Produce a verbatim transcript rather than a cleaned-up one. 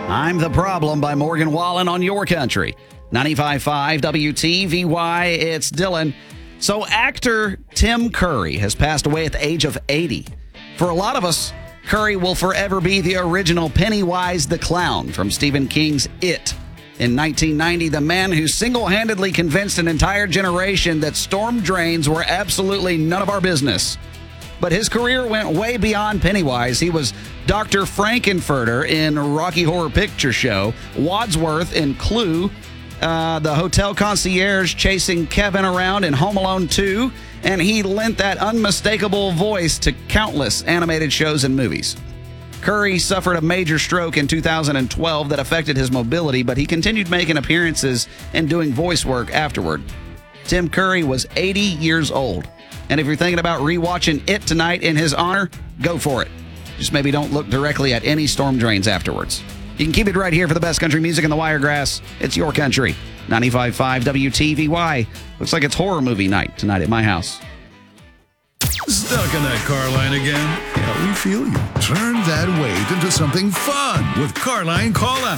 I'm the Problem by Morgan Wallen on Your Country. ninety-five point five W T V Y, it's Dylan. So actor Tim Curry has passed away at the age of eighty. For a lot of us, Curry will forever be the original Pennywise the Clown from Stephen King's It. In nineteen ninety, the man who single-handedly convinced an entire generation that storm drains were absolutely none of our business. But his career went way beyond Pennywise. He was Doctor Frankenfurter in Rocky Horror Picture Show, Wadsworth in Clue, uh, the hotel concierge chasing Kevin around in Home Alone two, and he lent that unmistakable voice to countless animated shows and movies. Curry suffered a major stroke in two thousand twelve that affected his mobility, but he continued making appearances and doing voice work afterward. Tim Curry was eighty years old. And if you're thinking about rewatching It tonight in his honor, go for it. Just maybe don't look directly at any storm drains afterwards. You can keep it right here for the best country music in the Wiregrass. It's Your Country. ninety-five point five W T V Y. Looks like it's horror movie night tonight at my house. Stuck in that car line again? Yeah, we feel you. Turn that weight into something fun with Carline Call Out.